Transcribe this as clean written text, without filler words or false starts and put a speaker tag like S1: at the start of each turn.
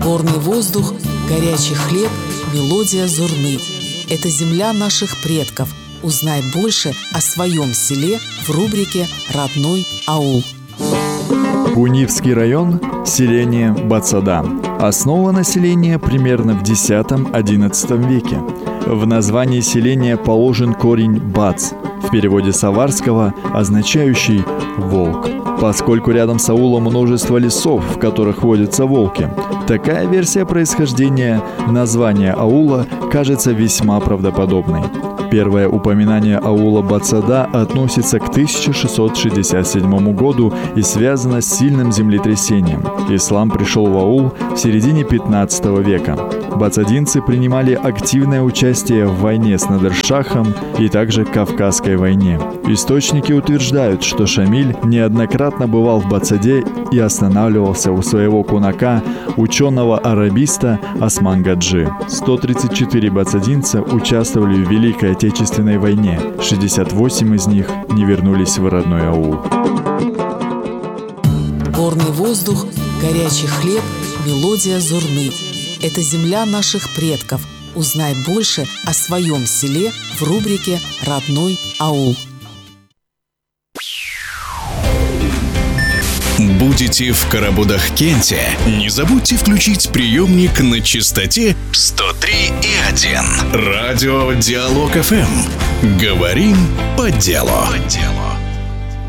S1: Горный воздух, горячий хлеб, мелодия зурны. Это земля наших предков. Узнай больше о своем селе в рубрике «Родной аул».
S2: Кунивский район, селение Бацада. Основа населения примерно в X-XI веке. В названии селения положен корень «бац», в переводе с аварского означающий «волк», поскольку рядом с аулом множество лесов, в которых водятся волки. Такая версия происхождения названия аула кажется весьма правдоподобной. Первое упоминание аула Бацада относится к 1667 году и связано с сильным землетрясением. Ислам пришел в аул в середине 15 века. Бацадинцы принимали активное участие в войне с Надыршахом и также Кавказской войне. Источники утверждают, что Шамиль неоднократно бывал в Бацаде и останавливался у своего кунака, ученого-арабиста Осман-Гаджи. 134 бацадинца участвовали в Великой Отечественной войне. 68 из них не вернулись в родной аул.
S1: Горный воздух, горячий хлеб, мелодия зурны. Это земля наших предков. Узнай больше о своем селе в рубрике «Родной аул».
S3: Будете в Карабудах-Кенте? Не забудьте включить приемник на частоте 103,1. Радио Диалог ФМ. Говорим по делу.